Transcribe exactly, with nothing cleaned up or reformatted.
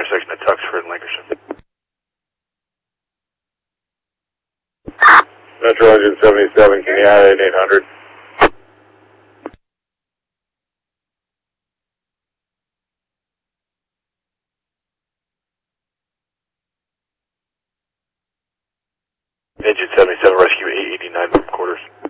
intersection of Tuxford and Lancashire. Metro Engine seventy-seven, can you add in eight hundred? Engine seventy-seven, rescue eight eighty-nine quarters.